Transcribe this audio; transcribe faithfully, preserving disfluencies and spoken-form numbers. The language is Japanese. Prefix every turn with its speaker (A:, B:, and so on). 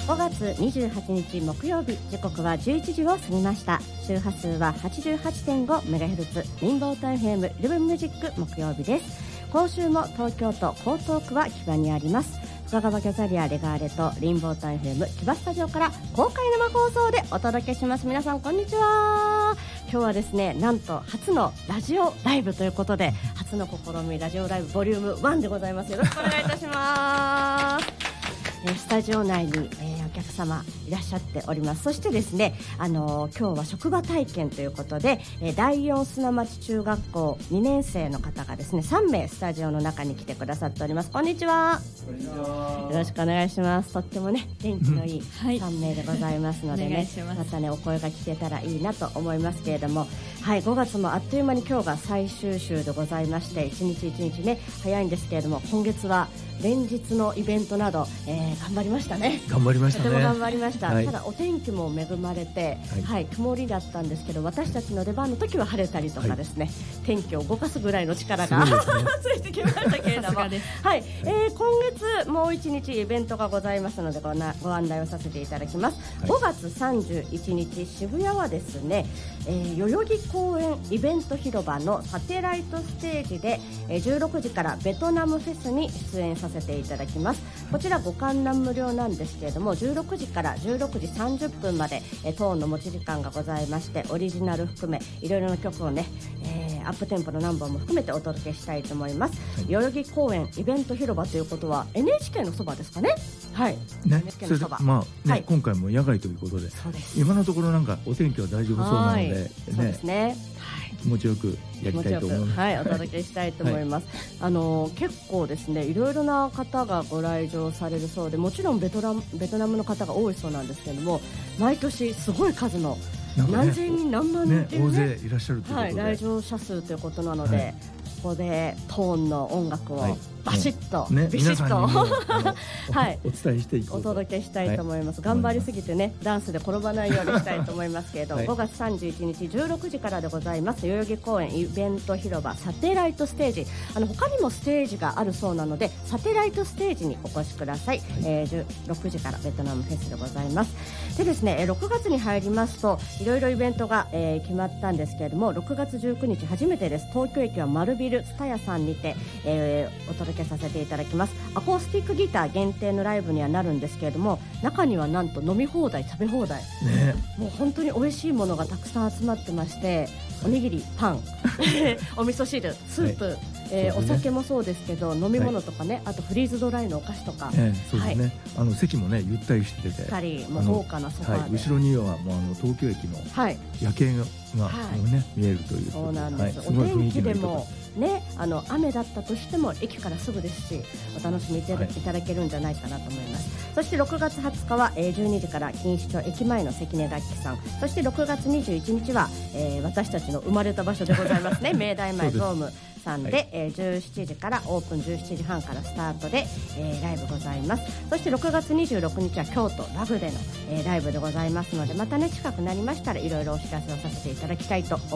A: ごがつにじゅうはちにち木曜日、時刻はじゅういちじを過ぎました。周波数は はちじゅうはちてんごメガヘルツ、レインボータウン エフエム リブミュージック木曜日です。今週も東京都江東区は木場にあります深川キャサリアレガーレとレインボータウン エフエム 木場スタジオから公開生放送でお届けします。皆さんこんにちは。今日はですね、なんと初のラジオライブということで、初の試みラジオライブボリュームワンでございます。よろしくお願いいたしますえー、スタジオ内に、えー、お客様いらっしゃっております。そしてですね、あのー、今日は職場体験ということで、えー、だいよん砂町中学校にねん生の方がですねさんめいスタジオの中に来てくださっております。こんにちは。
B: こんにちは。
A: よろしくお願いします。とってもね元気のいいさんめいでございますのでね、はい、ま, またねお声が聞けたらいいなと思いますけれども、はい、ごがつもあっという間に今日が最終週でございまして、一日一日ね早いんですけれども、今月は連日のイベントなど、えー、頑張りましたね。
B: 頑張りましたね。
A: とても頑張りました、
B: はい、
A: ただお天気も恵まれて、はいはい、曇りだったんですけど、私たちの出番の時は晴れたりとかですね、はい、天気を動かすぐらいの力が、ね、ついてきましたけれども、はい、はいえー、今月もう一日イベントがございますので ご, なご案内をさせていただきます。はい、ごがつさんじゅういちにち渋谷はですね、えー、代々木公園イベント広場のサテライトステージで、えー、じゅうろくじからベトナムフェスに出演させていただきます。こちらご観覧無料なんですけれども、じゅうろくじからじゅうろくじさんじゅっぷんまで、えー、トーンの持ち時間がございまして、オリジナル含めいろいろな曲をね、えー、アップテンポの何本も含めてお届けしたいと思います。はい、代々木公園イベント広場ということは エヌエイチケー のそばですかね。はい、ね、
B: エヌエイチケー のそば、まあね、はい、今回も野外ということで、そうです。今のところなんかお天気は大丈夫そうなので、ね、
A: そうですね、
B: 気持ちよくやりたいと思います。
A: はい、お届けしたいと思います。はい、あの結構ですね、いろいろな方がご来場されるそうで、もちろんベトナム、ベトナムの方が多いそうなんですけれども、毎年すごい数の、ね、何千人何万人っていう、ね
B: ね、大勢いらっしゃるということで、
A: はい、来場者数ということなので、はい、ここでトーンの音楽を、はい、バシッと、ね、ビシッとはい、
B: お伝えしていこうと
A: お届けしたいと思います。はい、頑張りすぎてねダンスで転ばないようにしたいと思いますけれど、はい、ごがつさんじゅういちにちじゅうろくじからでございます代々木公園イベント広場サテライトステージ、あの他にもステージがあるそうなのでサテライトステージにお越しください。はい、えー、じゅうろくじからベトナムフェスでございます。でですね、ろくがつに入りますといろいろイベントが、えー、決まったんですけれども、ろくがつじゅうくにち初めてです。東京駅は丸ビルツタヤさんにて、えー、お届けさせていただきます。アコースティックギター限定のライブにはなるんですけれども、中にはなんと飲み放題食べ放題、ね、もう本当に美味しいものがたくさん集まってまして、おにぎり、パンお味噌汁、スープ、はい、えーね、お酒もそうですけど飲み物とかね、はい、あとフリーズドライのお菓子とか、
B: えー、そうですね、はい、あの席もねゆったりしてて、しっ
A: かりもう豪華なソファーで、
B: はい、後ろにはもうあの東京駅の夜景が、はいね、見えるという。
A: そうなんです、はい、お天気でもね、あの雨だったとしても駅からすぐですし、お楽しみいただけるんじゃないかなと思います。はい、そしてろくがつはつかは、えー、じゅうにじから錦糸町駅前の関根楽器さん、そしてろくがつにじゅういちにちは、えー、私たちの生まれた場所でございますね明大前ゾームさんで、はい、えー、じゅうしちじからオープン、じゅうしちじはんからスタートで、えー、ライブございます。そしてろくがつにじゅうろくにちは京都ラブでの、えー、ライブでございますので、またね近くなりましたらいろいろお知らせをさせていただきたいと思います。